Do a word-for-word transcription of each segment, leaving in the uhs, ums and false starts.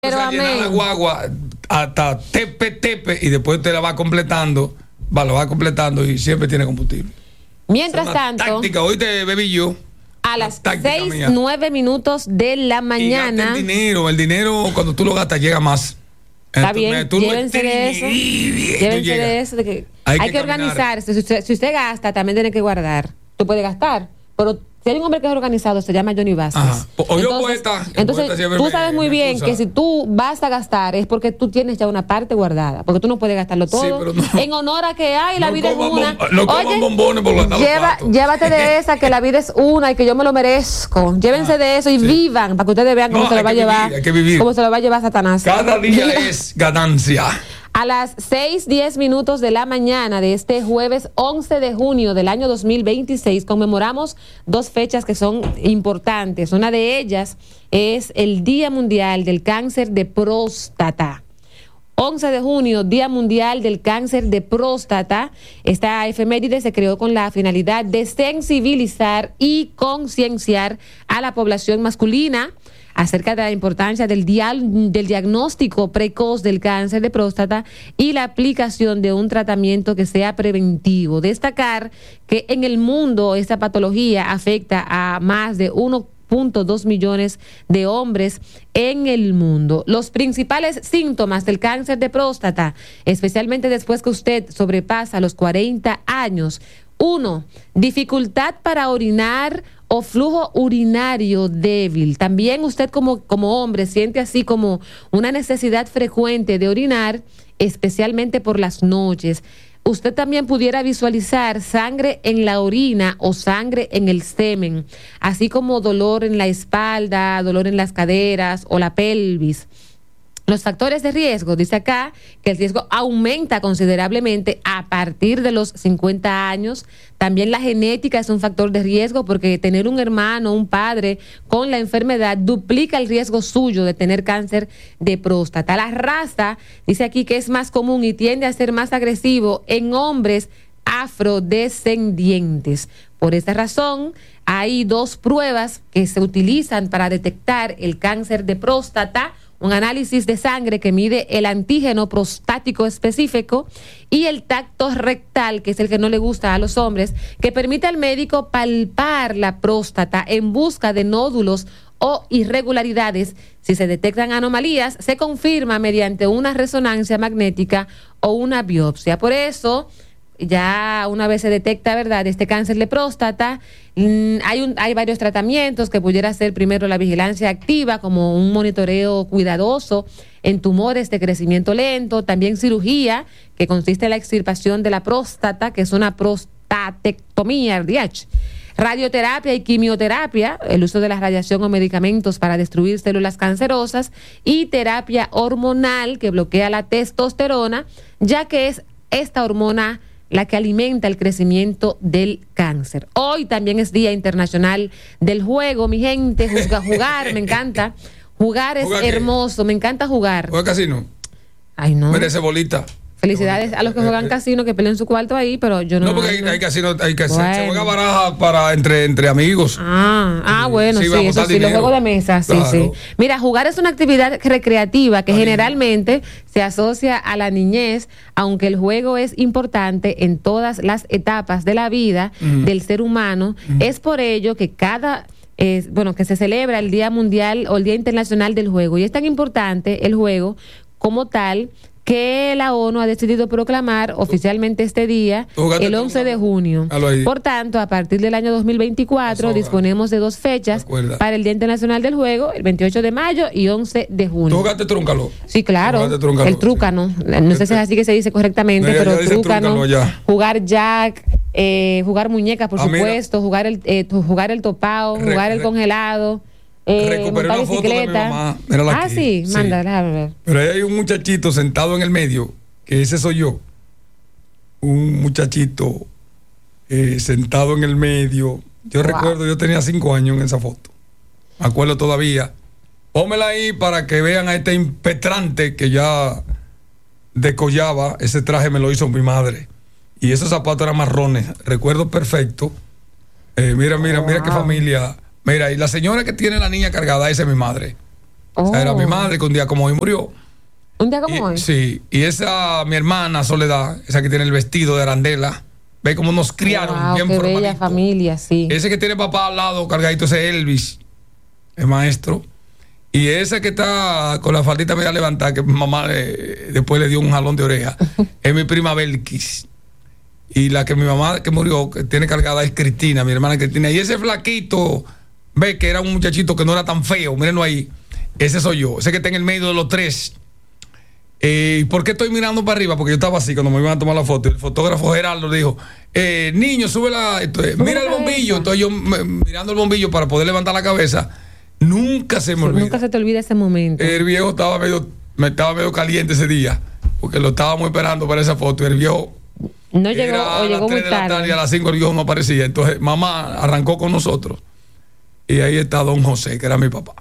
Pero o sea, llenar la guagua hasta tepe, tepe, y después te la va completando, va, lo va completando y siempre tiene combustible. Mientras una tanto, táctica, hoy te bebí yo. a las seis, nueve minutos de la mañana. Y gasta el dinero, el dinero cuando tú lo gastas llega más. Está bien, tú llévense de eso. Llévense de eso. De que hay, hay que, que organizarse. Si usted, si usted gasta, también tiene que guardar. Tú puedes gastar, pero si hay un hombre que es organizado, se llama Johnny Vázquez. O yo poeta. Entonces, poeta tú sabes muy bien que si tú vas a gastar es porque tú tienes ya una parte guardada, porque tú no puedes gastarlo todo. Sí, no, en honor a que hay, la no vida es una. No Oye, bombones por lleva, llévate de esa, que la vida es una y que yo me lo merezco. Llévense ah, de eso y sí. vivan, para que ustedes vean cómo no, se lo va a llevar. Vivir, hay que vivir. Cómo se lo va a llevar Satanás. Cada día es ganancia. A las seis, diez minutos de la mañana de este jueves once de junio del año dos mil veintiséis, conmemoramos dos fechas que son importantes. Una de ellas es el Día Mundial del Cáncer de Próstata. once de junio, Día Mundial del Cáncer de Próstata. Esta efeméride se creó con la finalidad de sensibilizar y concienciar a la población masculina acerca de la importancia del, dial, del diagnóstico precoz del cáncer de próstata y la aplicación de un tratamiento que sea preventivo. Destacar que en el mundo esta patología afecta a más de uno punto dos millones de hombres en el mundo. Los principales síntomas del cáncer de próstata, especialmente después que usted sobrepasa los cuarenta años. Uno, dificultad para orinar o flujo urinario débil. También usted como, como hombre siente así como una necesidad frecuente de orinar, especialmente por las noches. Usted también pudiera visualizar sangre en la orina o sangre en el semen, así como dolor en la espalda, dolor en las caderas o la pelvis. Los factores de riesgo, dice acá que el riesgo aumenta considerablemente a partir de los cincuenta años. También la genética es un factor de riesgo porque tener un hermano, un padre con la enfermedad duplica el riesgo suyo de tener cáncer de próstata. La raza, dice aquí que es más común y tiende a ser más agresivo en hombres afrodescendientes. Por esta razón, hay dos pruebas que se utilizan para detectar el cáncer de próstata. Un análisis de sangre que mide el antígeno prostático específico y el tacto rectal, que es el que no le gusta a los hombres, que permite al médico palpar la próstata en busca de nódulos o irregularidades. Si se detectan anomalías, se confirma mediante una resonancia magnética o una biopsia. Por eso, ya una vez se detecta, ¿verdad?, este cáncer de próstata, mmm, hay, un, hay varios tratamientos que pudiera ser primero la vigilancia activa, como un monitoreo cuidadoso en tumores de crecimiento lento, también cirugía, que consiste en la extirpación de la próstata, que es una prostatectomía, R D H. Radioterapia y quimioterapia, el uso de la radiación o medicamentos para destruir células cancerosas, y terapia hormonal, que bloquea la testosterona, ya que es esta hormona la que alimenta el crecimiento del cáncer. Hoy también es Día Internacional del Juego, mi gente. Jugar, jugar me encanta. Jugar es ¿Jugar hermoso, qué? Me encanta jugar. ¿Juega casino? Ay, no. Merece bolita. Felicidades a los que juegan casino, que peleen su cuarto ahí, pero yo no. No, porque hay, hay casino, hay que bueno. Se juega baraja para entre, entre amigos. Ah, ah bueno, sí, sí eso sí, los juegos de mesa, sí, claro. sí. Mira, jugar es una actividad recreativa que Ay, generalmente se asocia a la niñez, aunque el juego es importante en todas las etapas de la vida mm. del ser humano. Mm. Es por ello que cada eh, bueno, que se celebra el Día Mundial o el Día Internacional del Juego. Y es tan importante el juego como tal que la ONU ha decidido proclamar oficialmente este día, el once de junio. Por tanto, a partir del año dos mil veinticuatro disponemos de dos fechas para el Día Internacional del Juego, el veintiocho de mayo y once de junio. ¿Tú jugaste trúncalo? Sí, claro. Trúncalo? El trúcano. No sé si es así que se dice correctamente, no, pero trúcano, trúncano jugar jack, eh, jugar muñecas, por ah, supuesto, mira. jugar el eh, jugar el topao, re, jugar el re, congelado. Eh, Recuperé una foto de mi mamá. Mírala ah, aquí. sí, sí. Manda, déjame ver. Pero ahí hay un muchachito sentado en el medio, que ese soy yo. Un muchachito eh, sentado en el medio. Yo wow. recuerdo, yo tenía cinco años en esa foto. Me acuerdo todavía. Pónmela ahí para que vean a este impetrante que ya decollaba. Ese traje me lo hizo mi madre. Y esos zapatos eran marrones. Recuerdo perfecto. Eh, mira, mira, wow. mira qué familia. Mira, y la señora que tiene la niña cargada, esa es mi madre. Oh. O sea, era mi madre que un día como hoy murió. ¿Un día como y, hoy? Sí, y esa, mi hermana Soledad, esa que tiene el vestido de arandela, ve cómo nos criaron, wow, bien qué formadito. bella familia, sí. Ese que tiene papá al lado cargadito, ese es Elvis, el maestro. Y ese que está con la faldita media levantada, que mamá le, después le dio un jalón de oreja, es mi prima Belkis. Y la que mi mamá que murió, que tiene cargada, es Cristina, mi hermana Cristina. Y ese flaquito, ve que era un muchachito que no era tan feo, mírenlo ahí. Ese soy yo, ese que está en el medio de los tres. Eh, ¿Por qué estoy mirando para arriba? Porque yo estaba así cuando me iban a tomar la foto. El fotógrafo Gerardo dijo, eh, niño, sube la... Entonces, mira el bombillo. Entonces yo me, mirando el bombillo para poder levantar la cabeza. Nunca se me olvida. Nunca se te olvida ese momento. El viejo estaba medio, me estaba medio caliente ese día, porque lo estábamos esperando para esa foto. Y el viejo... No llegó, era o a llegó las muy tres de la tarde. tarde y a las cinco el viejo no aparecía. Entonces mamá arrancó con nosotros. Y ahí está don José, que era mi papá.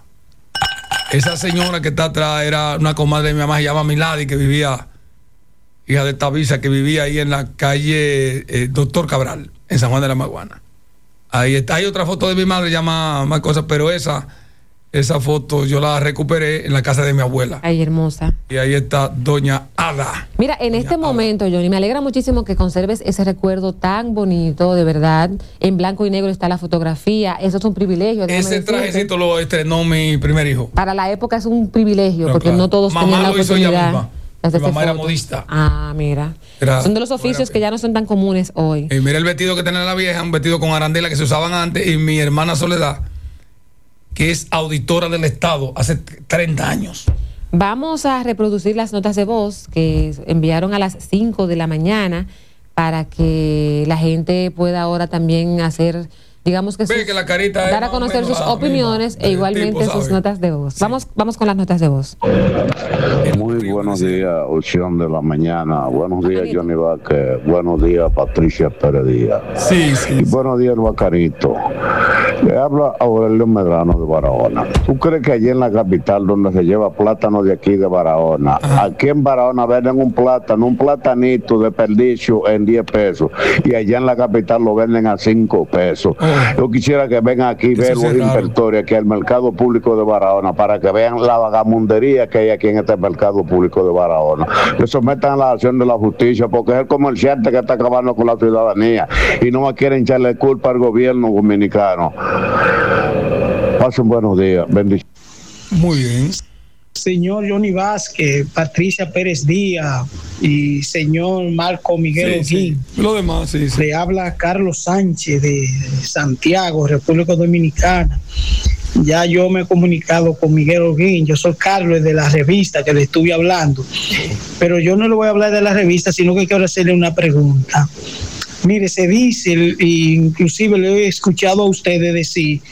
Esa señora que está atrás era una comadre de mi mamá, se llama Milady, que vivía, hija de Tavisa, que vivía ahí en la calle eh, Doctor Cabral, en San Juan de la Maguana. Ahí está. Hay otra foto de mi madre, llama más cosas, pero esa, esa foto yo la recuperé en la casa de mi abuela. Ay, hermosa. Y ahí está doña Ada. Mira, en Doña este Ada. momento, Johnny, me alegra muchísimo que conserves ese recuerdo tan bonito, de verdad. En blanco y negro está la fotografía. Eso es un privilegio. déjame Ese decirte. trajecito lo estrenó mi primer hijo. Para la época es un privilegio, No, porque claro. no todos Mamá tenían la lo hizo ella oportunidad. misma. de hacerse Mi mamá era fotos. modista. Ah, mira. Era- Son de los oficios era- que ya no son tan comunes hoy. Y mira el vestido que tenía la vieja, un vestido con arandela que se usaban antes, y mi hermana Soledad, que es auditora del Estado hace treinta años. Vamos a reproducir las notas de voz que enviaron a las cinco de la mañana para que la gente pueda ahora también hacer, digamos que, Ve sus- que la carita es dar a más o conocer menos sus la opiniones misma. e El igualmente tipo sus sabe. notas de voz. Sí. Vamos, vamos con las notas de voz. Muy buenos días, opción de la mañana. Buenos días, Angelito. Johnny Vázquez. Buenos días, Patricia Pérez Díaz. Sí, sí. Y buenos días, el Bacarito. Le habla Aurelio Medrano de Barahona. ¿Tú crees que allí en la capital, donde se lleva plátano de aquí de Barahona, Ajá. aquí en Barahona venden un plátano, un platanito de perdicio en diez pesos, y allá en la capital lo venden a cinco pesos? Oh. Yo quisiera que vengan aquí y Eso ver sí los es raro. invertores aquí al mercado público de Barahona, para que vean la vagamundería que hay aquí en este mercado público de Barahona. Que sometan a la acción de la justicia, porque es el comerciante que está acabando con la ciudadanía y no quieren echarle culpa al gobierno dominicano. Pasen buenos días. Bendiciones. Muy bien. Señor Johnny Vázquez, Patricia Pérez Díaz y señor Marco Miguel Sí, Oguín. sí. Lo demás, sí, sí. Le habla Carlos Sánchez de Santiago, República Dominicana. Ya yo me he comunicado con Miguel Oguín. Yo soy Carlos de la revista que le estuve hablando. Pero yo no le voy a hablar de la revista, sino que quiero hacerle una pregunta. Mire, se dice, y inclusive le he escuchado a ustedes decir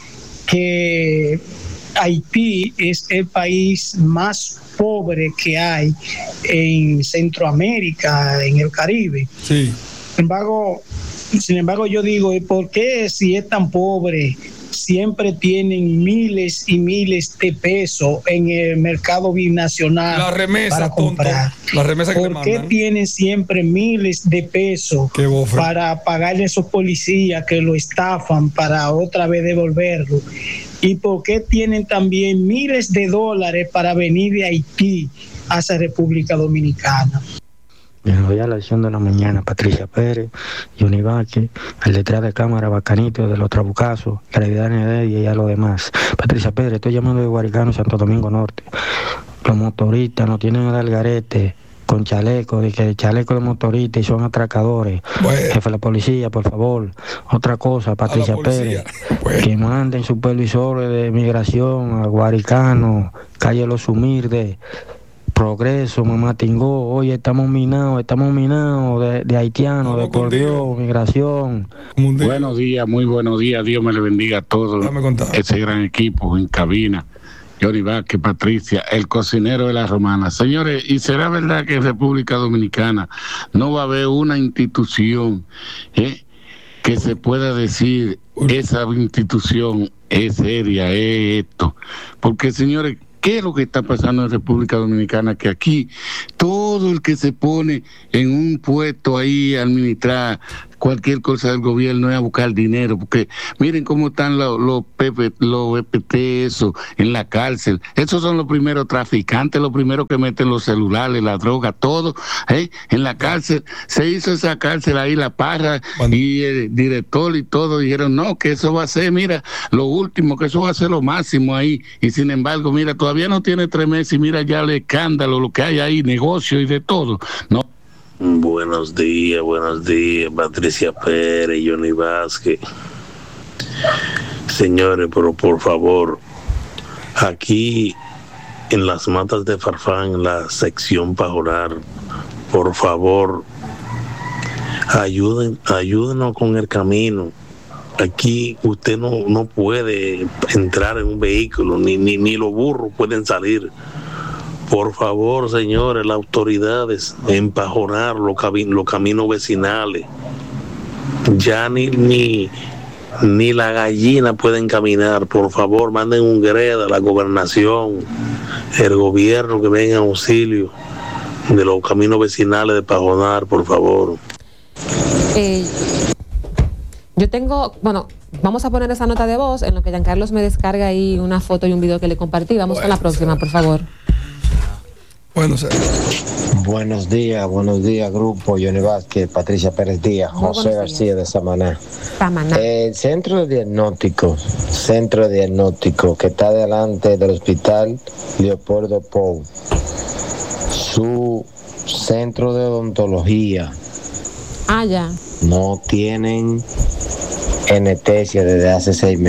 que Haití es el país más pobre que hay en Centroamérica, en el Caribe. Sí. Sin embargo, sin embargo, yo digo, ¿y por qué si es tan pobre siempre tienen miles y miles de pesos en el mercado binacional La remesa, para tonto. comprar? La remesa que te ¿Por qué mandan. tienen siempre miles de pesos Qué bofe. para pagarle a esos policías que lo estafan para otra vez devolverlo? ¿Y por qué tienen también miles de dólares para venir de Haití hacia República Dominicana? Buenos días, la edición de la mañana, Patricia Pérez, Johnny Vázquez, el detrás de cámara, Bacanito, del otro Trabucazo, Claridad Nevedia y a lo demás. Patricia Pérez, estoy llamando de Guaricano, Santo Domingo Norte. Los motoristas no tienen el algarete con chaleco, de que chaleco de motorista y son atracadores. Bueno. Jefe de la policía, por favor. Otra cosa, Patricia policía. Pérez, Bueno. que manden supervisores de migración a Guaricano, calle Los Humildes, Progreso, Mamá Tingó. Oye, estamos minados, estamos minados de, de haitianos, Vamos de por contigo. Dios, migración. Como un día. Buenos días, muy buenos días. Dios me le bendiga a todos. Déjame contar. Ese gran equipo en cabina. Johnny Vázquez, Patricia, el cocinero de la Romana. Señores, ¿y será verdad que en República Dominicana no va a haber una institución eh, que se pueda decir esa institución es seria, es esto? Porque, señores, ¿qué es lo que está pasando en República Dominicana? Que aquí todo el que se pone en un puesto ahí a administrar cualquier cosa del gobierno es a buscar dinero, porque miren cómo están los, los, P P, los E P T, eso, en la cárcel. Esos son los primeros traficantes, los primeros que meten los celulares, la droga, todo, ¿eh? En la cárcel. Se hizo esa cárcel ahí, La Parra, bueno, y el director y todo dijeron, no, que eso va a ser, mira, lo último, que eso va a ser lo máximo ahí. Y sin embargo, mira, todavía no tiene tres meses y mira ya el escándalo, lo que hay ahí, negocio y de todo, ¿no? Buenos días, buenos días, Patricia Pérez, Johnny Vázquez. Señores, pero por favor, aquí en las matas de Farfán, en la sección Pajorar, por favor, ayuden, ayúdenos con el camino. Aquí usted no, no puede entrar en un vehículo, ni, ni, ni los burros pueden salir. Por favor, señores, las autoridades, empajonar los, cami- los caminos vecinales. Ya ni, ni, ni la gallina pueden caminar. Por favor, manden un greda a la gobernación, el gobierno, que venga en auxilio de los caminos vecinales de Pajonar, por favor. Eh, yo tengo, bueno, vamos a poner esa nota de voz en lo que Giancarlos me descarga ahí una foto y un video que le compartí. Vamos bueno, con la próxima, por favor. Bueno, sí. Buenos días, buenos días, grupo. Johnny Vázquez, Patricia Pérez Díaz, Muy José García de Samaná. Samaná. El centro de diagnóstico, centro de diagnóstico que está delante del hospital Leopoldo Pou, su centro de odontología. Ah, ya. No tienen anestesia desde hace seis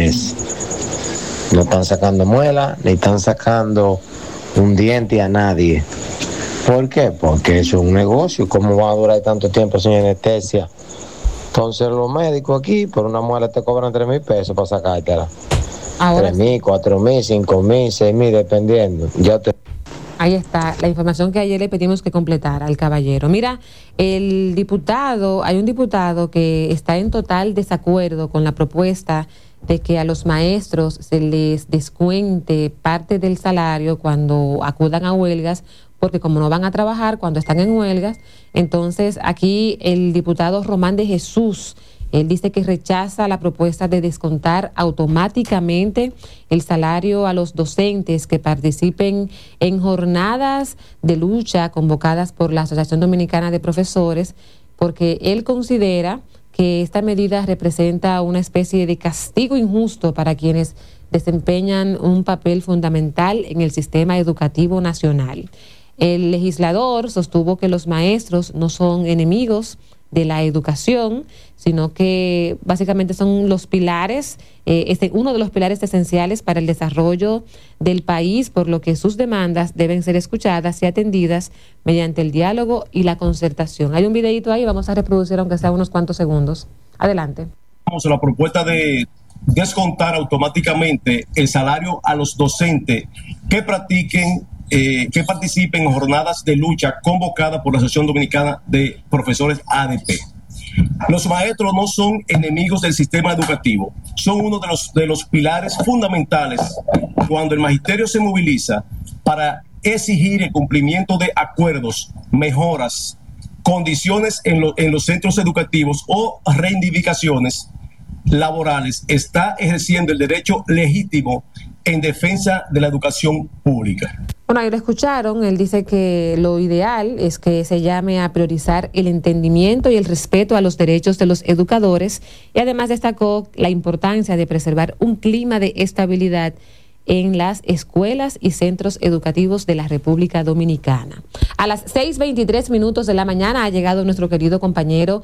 meses. No están sacando muela, ni están sacando un diente a nadie. ¿Por qué? Porque eso es un negocio. ¿Cómo va a durar tanto tiempo sin anestesia? Entonces los médicos aquí por una muela te cobran tres mil pesos para sacártela. Tres mil, cuatro mil, cinco mil, seis mil, dependiendo. Ya te... Ahí está la información que ayer le pedimos que completara al caballero. Mira, el diputado, hay un diputado que está en total desacuerdo con la propuesta de que a los maestros se les descuente parte del salario cuando acudan a huelgas, porque como no van a trabajar cuando están en huelgas, entonces aquí el diputado Román de Jesús, él dice que rechaza la propuesta de descontar automáticamente el salario a los docentes que participen en jornadas de lucha convocadas por la Asociación Dominicana de Profesores, porque él considera que esta medida representa una especie de castigo injusto para quienes desempeñan un papel fundamental en el sistema educativo nacional. El legislador sostuvo que los maestros no son enemigos de la educación, sino que básicamente son los pilares, eh, este, uno de los pilares esenciales para el desarrollo del país, por lo que sus demandas deben ser escuchadas y atendidas mediante el diálogo y la concertación. Hay un videito ahí, vamos a reproducir aunque sea unos cuantos segundos. Adelante. Vamos a la propuesta de descontar automáticamente el salario a los docentes que practiquen Eh, que participen en jornadas de lucha convocadas por la Asociación Dominicana de Profesores A D P. Los maestros no son enemigos del sistema educativo, son uno de los, de los pilares fundamentales cuando el magisterio se moviliza para exigir el cumplimiento de acuerdos, mejoras, condiciones en, lo, en los centros educativos o reivindicaciones laborales. Está ejerciendo el derecho legítimo en defensa de la educación pública. Bueno, ahí lo escucharon, él dice que lo ideal es que se llame a priorizar el entendimiento y el respeto a los derechos de los educadores, y además destacó la importancia de preservar un clima de estabilidad en las escuelas y centros educativos de la República Dominicana. A las seis veintitrés minutos de la mañana ha llegado nuestro querido compañero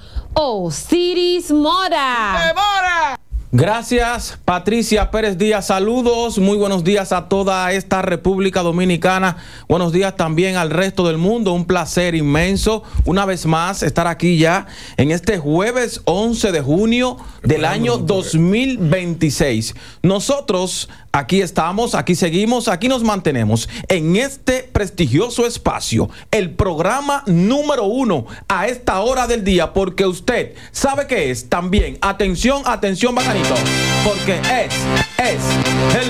Osiris Mora. ¡Mora! Gracias, Patricia Pérez Díaz. Saludos, muy buenos días a toda esta República Dominicana. Buenos días también al resto del mundo. Un placer inmenso, una vez más, estar aquí ya en este jueves once de junio del año dos mil veintiséis. Nosotros aquí estamos, aquí seguimos, aquí nos mantenemos en este prestigioso espacio, el programa número uno a esta hora del día, porque usted sabe que es también, atención, atención, bacanito, porque es, es el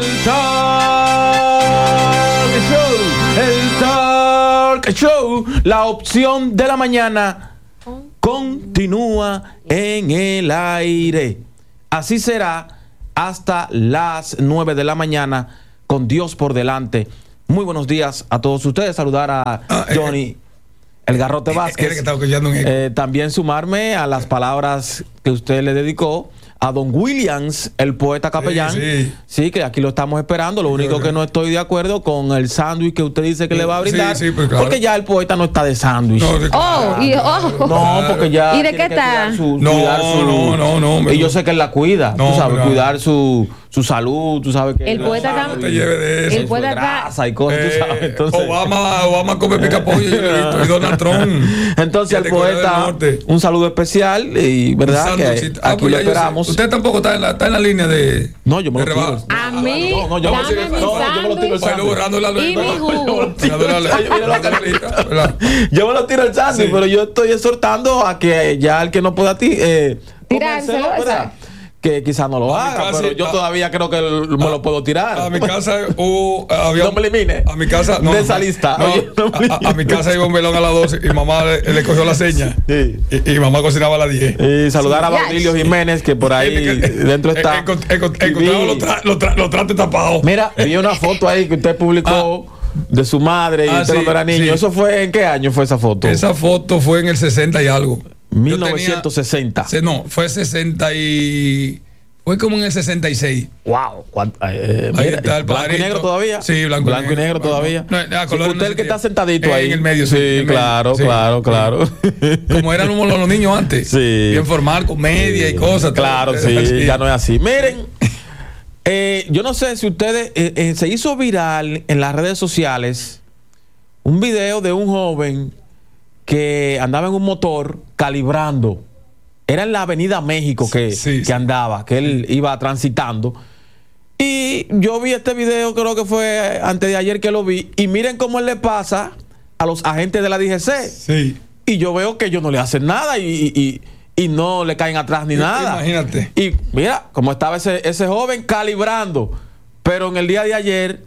Talk Show, el Talk Show, la opción de la mañana continúa en el aire. Así será hasta las nueve de la mañana, con Dios por delante. Muy buenos días a todos ustedes. Saludar a ah, Johnny eh, El Garrote Vázquez. Eh, que eh, también sumarme a las palabras que usted le dedicó a don Williams, el poeta capellán. Sí, sí. sí, que aquí lo estamos esperando. Lo único que no estoy de acuerdo con el sándwich que usted dice que sí, le va a brindar. Sí, sí, pues claro. Porque ya el poeta no está de sándwich. No, de oh, y, oh. no, porque ya. ¿Y de qué está? Su, no, su, no, no, no. Y yo sé que él la cuida. No, tú sabes, no. cuidar su. Su salud, tú sabes que el poeta acá, te lleve de eso. El poeta grasa y cosas, eh, tú sabes. Entonces, Obama, Obama come pica pollo y, y Donald Trump. Entonces el poeta, un saludo especial y verdad que ah, aquí pues lo esperamos. Usted tampoco está en la, está en la línea de. No, yo me lo tiro. A mí, no, no, yo me lo tiro el sándwich. Y mi jugo. Yo me lo tiro el sándwich, pero yo estoy exhortando a que ya el que no pueda ti, eh, tirárselo, que quizás no lo a haga, casa, pero yo a, todavía creo que me a, lo puedo tirar. A mi casa uh, había no me elimine. A mi casa no, de esa lista. No, Oye, no a, a mi casa iba un velón a las doce y mamá le, le cogió la seña. Sí. Y, y mamá cocinaba a las diez. Y saludar sí, a Baudilio Jiménez, que por ahí dentro está. Encontramos los tra, lo tra, lo trates tapados. Mira, vi una foto ahí que usted publicó. Ah, de su madre y ah, usted sí, no era niño. Sí. ¿Eso fue en qué año fue esa foto? Esa foto fue en el sesenta y algo. mil novecientos sesenta. Tenía, no, fue sesenta y fue como en el sesenta y seis. Wow. Eh, ahí mira, está el blanco y negro todavía. Sí, blanco, blanco y negro, negro todavía. No, no, sí, usted el que está sentadito ahí en el medio. Sí, sí claro, medio. claro, sí. claro. Como eran los, los niños antes. Sí. Bien formal, comedia sí. y cosas. Claro, todo. sí, sí, ya no es así. Miren, eh, yo no sé si ustedes eh, eh, se hizo viral en las redes sociales un video de un joven que andaba en un motor calibrando. Era en la Avenida México que, sí, que sí. andaba, que él iba transitando. Y yo vi este video, creo que fue antes de ayer que lo vi. Y miren cómo él le pasa a los agentes de la D G C. Sí. Y yo veo que ellos no le hacen nada y, y, y no le caen atrás ni nada. Imagínate. Y mira cómo estaba ese, ese joven calibrando. Pero en el día de ayer,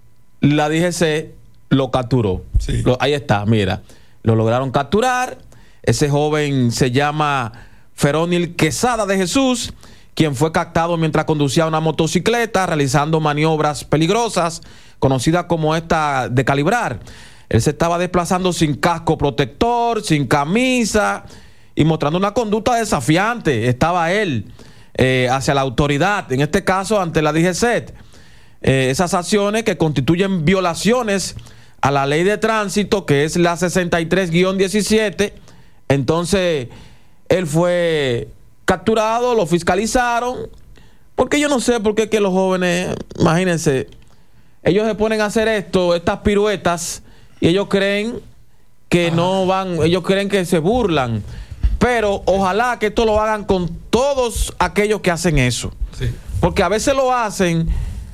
la D G C lo capturó. Sí. Lo, ahí está, mira. Lo lograron capturar. Ese joven se llama Ferónil Quesada de Jesús, quien fue captado mientras conducía una motocicleta realizando maniobras peligrosas, conocidas como esta de calibrar. Él se estaba desplazando sin casco protector, sin camisa y mostrando una conducta desafiante. Estaba él eh, hacia la autoridad, en este caso ante la D G C. Eh, esas acciones que constituyen violaciones a la ley de tránsito, que es la sesenta y tres guión diecisiete. Entonces él fue capturado, lo fiscalizaron, porque yo no sé por qué es que los jóvenes, imagínense, ellos se ponen a hacer esto, estas piruetas, y ellos creen que ah. no van, ellos creen que se burlan, pero ojalá que esto lo hagan con todos aquellos que hacen eso, sí. porque a veces lo hacen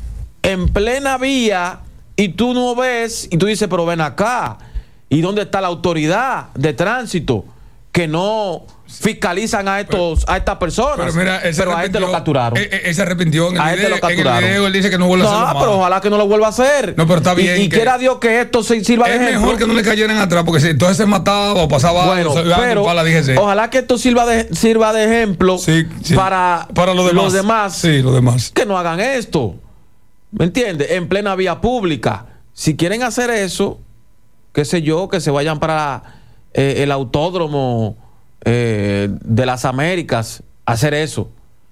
en plena vía y tú no ves, y tú dices, pero ven acá, ¿y dónde está la autoridad de tránsito que no fiscalizan a estos pero, a estas personas? Pero, mira, pero a este lo capturaron. Él, él se arrepintió en el, a video, este lo capturaron. En el video él dice que no vuelve no, a hacerlo pero más. ojalá que no lo vuelva a hacer. No, pero está bien. Y, y que quiera Dios que esto se sirva de ejemplo. Es mejor que no le cayeran atrás, porque si entonces se mataba o pasaba bueno, algo, pero para la D G C. Ojalá que esto sirva de, sirva de ejemplo sí, sí. Para, para los demás. los demás. Sí, los demás. Que no hagan esto. ¿Me entiendes? En plena vía pública. Si quieren hacer eso, qué sé yo, que se vayan para eh, el autódromo eh, de las Américas a hacer eso.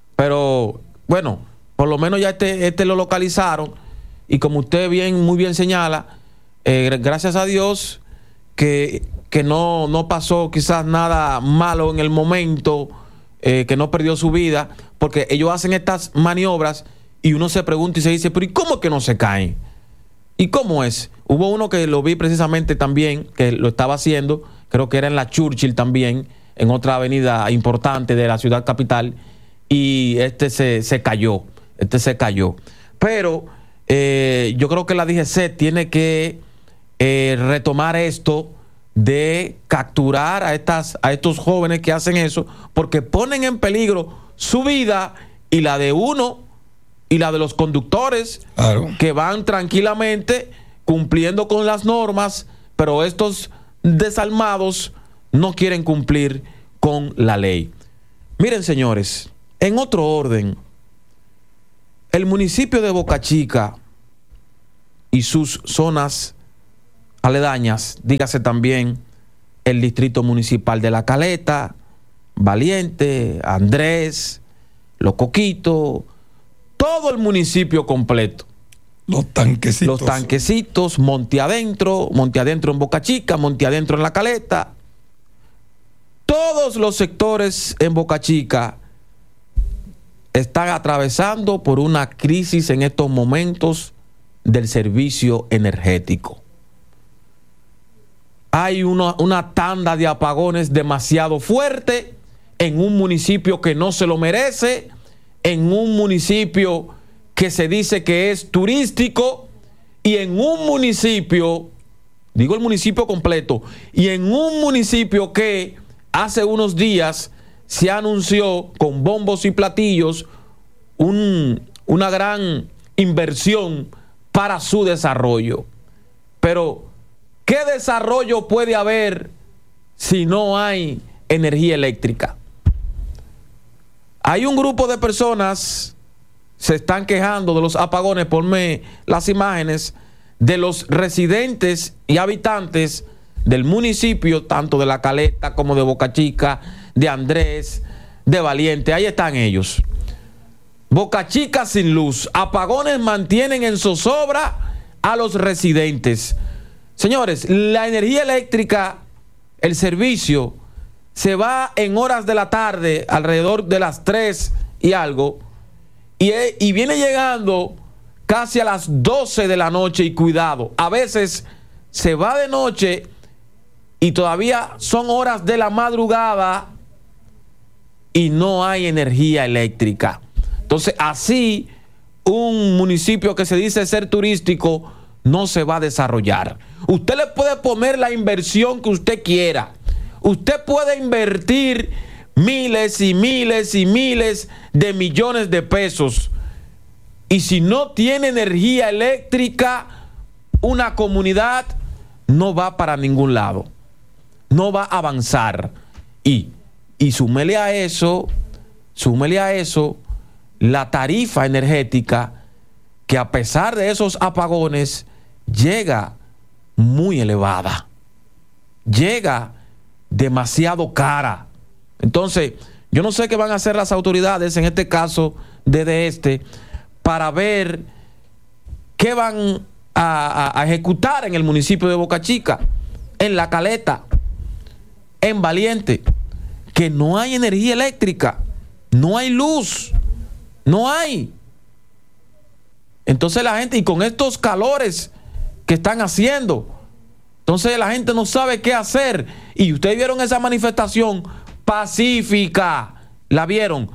Pero bueno, por lo menos ya este, este lo localizaron, y como usted bien, muy bien señala, eh, gracias a Dios que, que no, no pasó quizás nada malo en el momento, eh, que no perdió su vida, porque ellos hacen estas maniobras y uno se pregunta y se dice, pero ¿y cómo que no se caen? ¿Y cómo es? Hubo uno que lo vi precisamente también, que lo estaba haciendo, creo que era en la Churchill también, en otra avenida importante de la ciudad capital, y este se, se cayó, este se cayó. Pero eh, yo creo que la D G C tiene que eh, retomar esto de capturar a, estas, a estos jóvenes que hacen eso, porque ponen en peligro su vida y la de uno y la de los conductores, claro, que van tranquilamente cumpliendo con las normas, pero estos desalmados no quieren cumplir con la ley. Miren, señores, en otro orden, el municipio de Boca Chica y sus zonas aledañas, dígase también el distrito municipal de La Caleta, Valiente, Andrés, Los Coquitos, todo el municipio completo. Los tanquecitos. Los tanquecitos, Monte Adentro, Monte Adentro en Boca Chica, Monte Adentro en La Caleta. Todos los sectores en Boca Chica están atravesando por una crisis en estos momentos del servicio energético. Hay una, una tanda de apagones demasiado fuerte en un municipio que no se lo merece, en un municipio que se dice que es turístico y en un municipio, digo el municipio completo, y en un municipio que hace unos días se anunció con bombos y platillos un, una gran inversión para su desarrollo. Pero, ¿qué desarrollo puede haber si no hay energía eléctrica? Hay un grupo de personas se están quejando de los apagones. Ponme las imágenes de los residentes y habitantes del municipio, tanto de La Caleta como de Boca Chica, de Andrés, de Valiente. Ahí están ellos. Boca Chica sin luz. Apagones mantienen en zozobra a los residentes. Señores, la energía eléctrica, el servicio, se va en horas de la tarde, alrededor de las tres y algo, y, y viene llegando casi a las doce de la noche, y cuidado, a veces se va de noche y todavía son horas de la madrugada y no hay energía eléctrica. Entonces, así un municipio que se dice ser turístico no se va a desarrollar. Usted le puede poner la inversión que usted quiera. Usted puede invertir miles y miles y miles de millones de pesos. Y si no tiene energía eléctrica, una comunidad no va para ningún lado. No va a avanzar. Y, y súmele a eso, súmele a eso, la tarifa energética, que a pesar de esos apagones, llega muy elevada. Llega demasiado cara. Entonces, yo no sé qué van a hacer las autoridades, en este caso de este, para ver qué van a, a, a ejecutar en el municipio de Boca Chica, en La Caleta, en Valiente, que no hay energía eléctrica, no hay luz, no hay. Entonces la gente, y con estos calores que están haciendo, entonces la gente no sabe qué hacer. Y ustedes vieron esa manifestación pacífica, la vieron,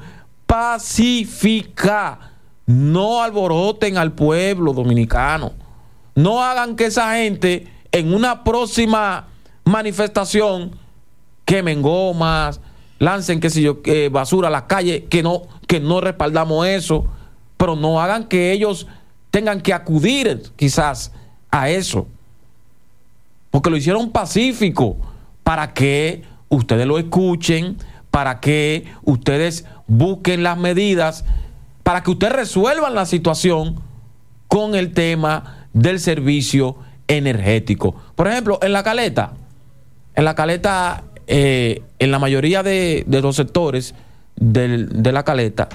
pacífica. No alboroten al pueblo dominicano, no hagan que esa gente en una próxima manifestación quemen gomas, lancen qué sé yo, eh, basura a la calle, que no, que no respaldamos eso, pero no hagan que ellos tengan que acudir quizás a eso, porque lo hicieron pacífico, para que ustedes lo escuchen, para que ustedes busquen las medidas, para que ustedes resuelvan la situación con el tema del servicio energético. Por ejemplo, en La Caleta, en La Caleta, eh, en la mayoría de, de los sectores del, de La Caleta,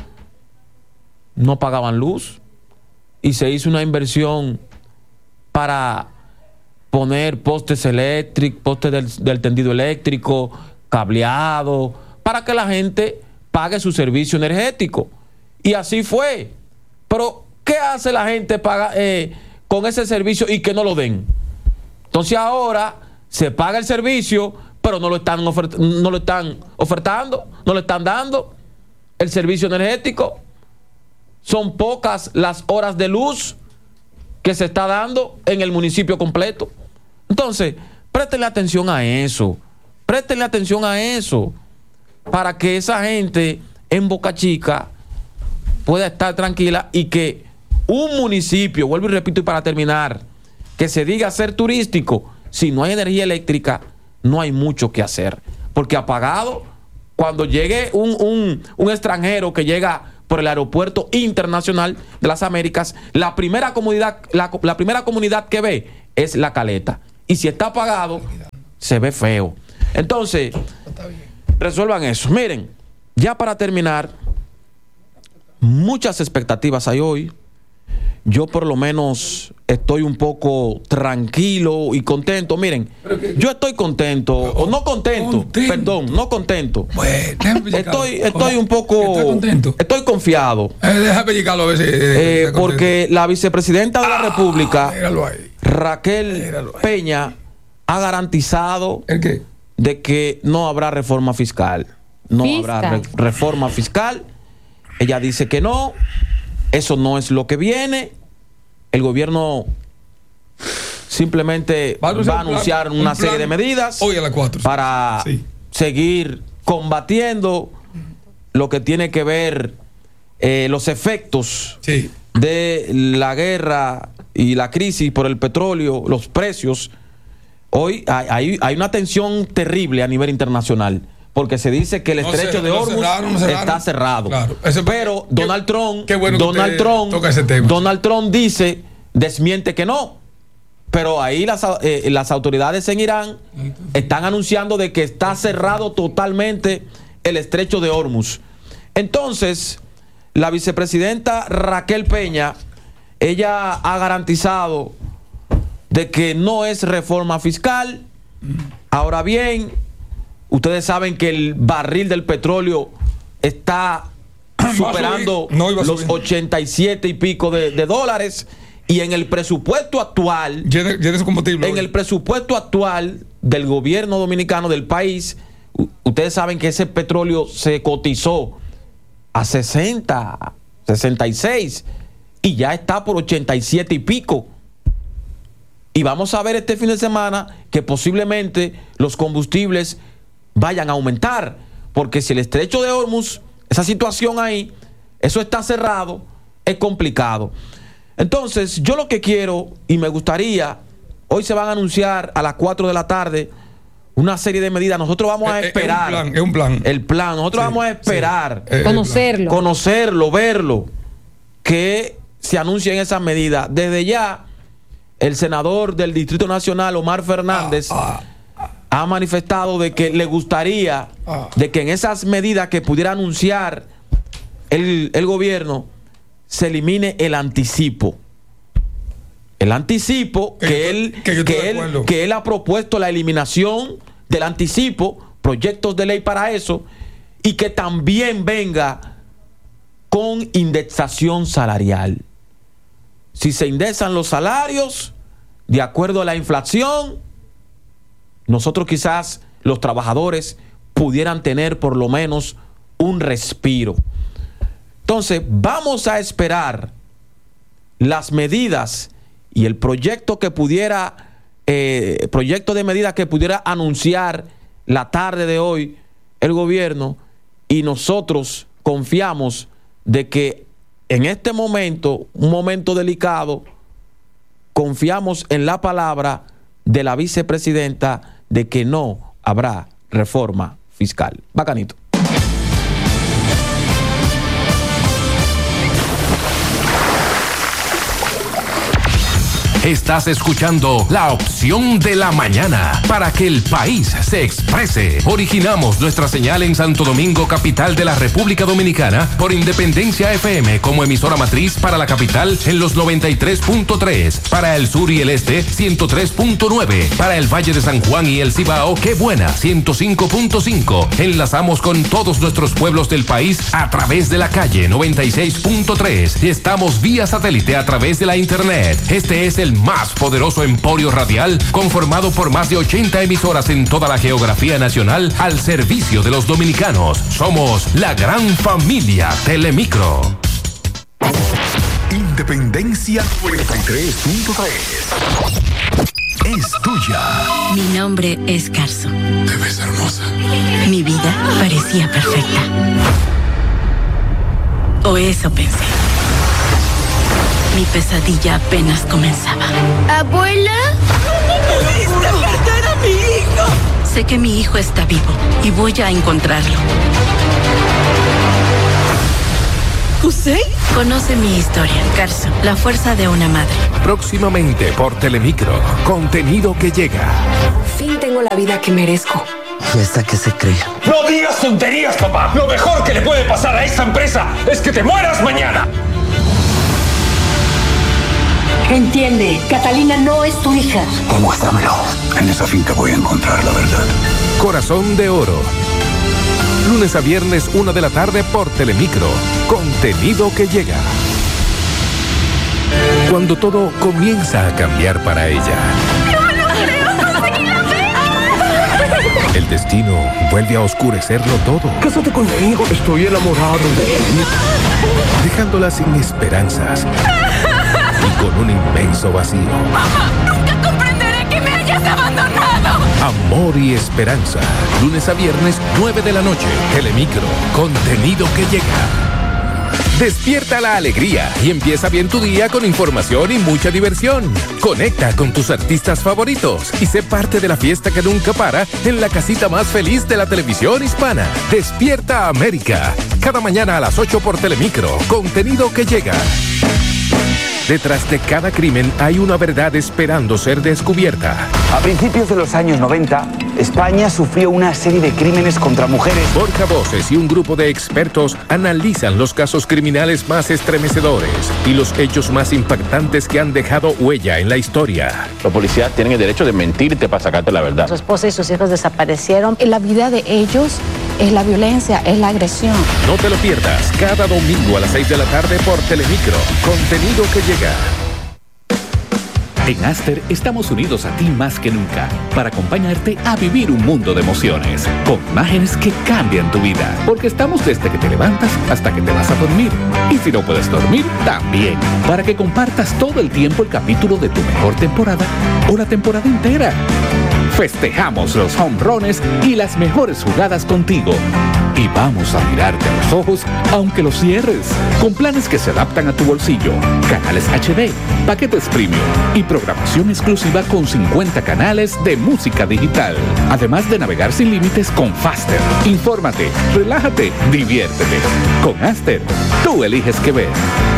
no pagaban luz, y se hizo una inversión para poner postes eléctricos, postes del, del tendido eléctrico, cableado, para que la gente pague su servicio energético. Y así fue. Pero, ¿qué hace la gente paga, eh, con ese servicio y que no lo den? Entonces ahora se paga el servicio, pero no lo están ofert- no lo están ofertando, no le están dando el servicio energético. Son pocas las horas de luz que se está dando en el municipio completo. Entonces, préstenle atención a eso. Préstenle atención a eso, para que esa gente en Boca Chica pueda estar tranquila, y que un municipio, vuelvo y repito y para terminar, que se diga ser turístico, si no hay energía eléctrica, no hay mucho que hacer, porque apagado cuando llegue un, un, un extranjero que llega por el aeropuerto internacional de las Américas, la primera comunidad, la, la primera comunidad que ve es La Caleta. Y si está apagado, se ve feo. Entonces, resuelvan eso. Miren, ya para terminar, muchas expectativas hay hoy. Yo por lo menos estoy un poco tranquilo y contento. Miren, yo estoy contento, o no contento, contento. perdón, no contento. Bueno, estoy, estoy un poco, estoy confiado. Eh, déjame llegarlo a ver si, eh, eh, porque la vicepresidenta de la ah, República, Raquel Peña, ha garantizado ¿El qué? de que no habrá reforma fiscal. No Fiscal. habrá re reforma fiscal. Ella dice que no. Eso no es lo que viene. El gobierno simplemente va a anunciar, va a anunciar plan, una un serie de medidas hoy a las cuatro, para sí. seguir combatiendo lo que tiene que ver eh, los efectos sí. de la guerra y la crisis por el petróleo, los precios. Hoy hay, hay, hay una tensión terrible a nivel internacional, porque se dice que el no estrecho sé, de Hormuz cerraron, cerraron. está cerrado. Claro. Ese, pero qué, Donald Trump, qué bueno Donald, Trump toca ese tema. Donald Trump dice, desmiente que no. Pero ahí las, eh, las autoridades en Irán están anunciando de que está cerrado totalmente el estrecho de Hormuz. Entonces, la vicepresidenta Raquel Peña, ella ha garantizado de que no es reforma fiscal. Ahora bien, ustedes saben que el barril del petróleo está superando no los ochenta y siete y pico de, de dólares, y en el presupuesto actual, llene, llene su combustible, en el presupuesto actual del gobierno dominicano del país, ustedes saben que ese petróleo se cotizó a sesenta, sesenta y seis y ya está por ochenta y siete y pico. Y vamos a ver este fin de semana que posiblemente los combustibles vayan a aumentar, porque si el estrecho de Hormuz, esa situación ahí, eso está cerrado, es complicado. Entonces, yo lo que quiero y me gustaría, hoy se van a anunciar a las cuatro de la tarde una serie de medidas. Nosotros vamos a esperar. Es un plan. Es un plan. El plan. Nosotros sí, vamos a esperar. Sí. Conocerlo. Conocerlo, verlo. Que se anuncien esas medidas. Desde ya, el senador del Distrito Nacional, Omar Fernández, ah, ah, ha manifestado de que le gustaría ah, de que en esas medidas que pudiera anunciar el, el gobierno se elimine el anticipo. El anticipo que, que, él, que, que, él, que él ha propuesto la eliminación del anticipo, proyectos de ley para eso, y que también venga con indexación salarial. Si se indexan los salarios de acuerdo a la inflación, nosotros quizás los trabajadores pudieran tener por lo menos un respiro. Entonces, vamos a esperar las medidas y el proyecto que pudiera, eh, proyecto de medidas que pudiera anunciar la tarde de hoy el gobierno, y nosotros confiamos de que en este momento, un momento delicado, confiamos en la palabra de la vicepresidenta de que no habrá reforma fiscal. Bacanito. Estás escuchando La Opción de la Mañana, para que el país se exprese. Originamos nuestra señal en Santo Domingo, capital de la República Dominicana, por Independencia F M como emisora matriz para la capital en los noventa y tres punto tres, para el sur y el este ciento tres punto nueve, para el Valle de San Juan y el Cibao, Qué Buena ciento cinco punto cinco. Enlazamos con todos nuestros pueblos del país a través de la calle noventa y seis punto tres y estamos vía satélite a través de la internet. Este es el más poderoso emporio radial, conformado por más de ochenta emisoras en toda la geografía nacional, al servicio de los dominicanos. Somos la gran familia Telemicro. Independencia noventa y tres punto tres es tuya. Mi nombre es Carso. Te ves hermosa. Mi vida parecía perfecta. O eso pensé. Mi pesadilla apenas comenzaba. ¿Abuela? ¡No pudiste perder a mi hijo! Sé que mi hijo está vivo y voy a encontrarlo. ¿Usted? Conoce mi historia, Carso, la fuerza de una madre. Próximamente por Telemicro, contenido que llega. Fin tengo la vida que merezco. ¿Y esta qué se cree? No digas tonterías, papá. Lo mejor que le puede pasar a esta empresa es que te mueras mañana. Entiende, Catalina no es tu hija. Demuéstramelo. En esa finca voy a encontrar la verdad. Corazón de Oro. Lunes a viernes, una de la tarde por Telemicro. Contenido que llega. Cuando todo comienza a cambiar para ella. ¡No lo creo! ¡Conseguí la beca! El destino vuelve a oscurecerlo todo. Cásate conmigo. Estoy enamorado de él. Dejándola sin esperanzas. Y con un inmenso vacío. ¡Mamá! ¡Nunca comprenderé que me hayas abandonado! Amor y esperanza. Lunes a viernes, nueve de la noche. Telemicro. Contenido que llega. Despierta la alegría y empieza bien tu día con información y mucha diversión. Conecta con tus artistas favoritos y sé parte de la fiesta que nunca para en la casita más feliz de la televisión hispana. Despierta América. Cada mañana a las ocho por Telemicro. Contenido que llega. Detrás de cada crimen hay una verdad esperando ser descubierta. A principios de los años noventa, España sufrió una serie de crímenes contra mujeres. Borja Voces y un grupo de expertos analizan los casos criminales más estremecedores y los hechos más impactantes que han dejado huella en la historia. Los policías tienen el derecho de mentirte para sacarte la verdad. Su esposa y sus hijos desaparecieron. La vida de ellos es la violencia, es la agresión. No te lo pierdas, cada domingo a las seis de la tarde por Telemicro. Contenido que llega. En Aster estamos unidos a ti más que nunca para acompañarte a vivir un mundo de emociones con imágenes que cambian tu vida, porque estamos desde que te levantas hasta que te vas a dormir, y si no puedes dormir, también, para que compartas todo el tiempo el capítulo de tu mejor temporada o la temporada entera. Festejamos los home runs y las mejores jugadas contigo. Y vamos a mirarte a los ojos aunque los cierres, con planes que se adaptan a tu bolsillo, canales H D, paquetes premium y programación exclusiva con cincuenta canales de música digital. Además de navegar sin límites con Faster. Infórmate, relájate, diviértete. Con Aster, tú eliges qué ver.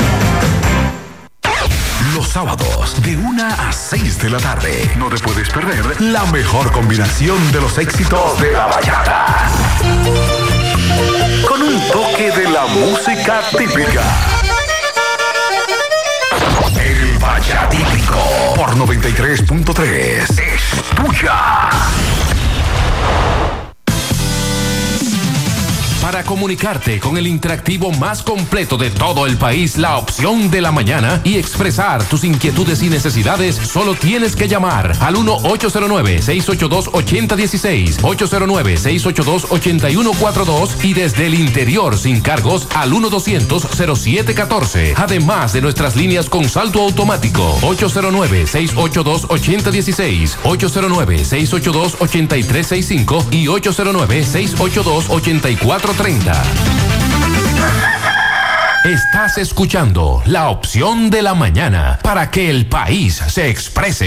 Los sábados, de una a seis de la tarde. No te puedes perder la mejor combinación de los éxitos de la bachata. Con un toque de la música típica. El Bachatípico por noventa y tres punto tres. Es tuya. Para comunicarte con el interactivo más completo de todo el país, la opción de la mañana, y expresar tus inquietudes y necesidades, solo tienes que llamar al uno ocho cero nueve, seis ocho dos, ocho cero uno seis, ocho cero nueve, seis ocho dos, ocho uno cuatro dos y desde el interior sin cargos al uno doscientos, cero siete catorce. Además de nuestras líneas con saldo automático ocho cero nueve, seis ocho dos, ocho cero uno seis, ocho cero nueve, seis ocho dos, ocho tres seis cinco y ocho cero nueve, seis ocho dos, ocho cuatro treinta. Estás escuchando la opción de la mañana para que el país se exprese.